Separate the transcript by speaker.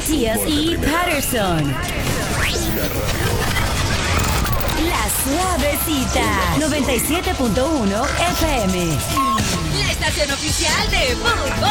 Speaker 1: Matías y Patterson. La Suavecita, 97.1 FM.
Speaker 2: La estación oficial de fútbol.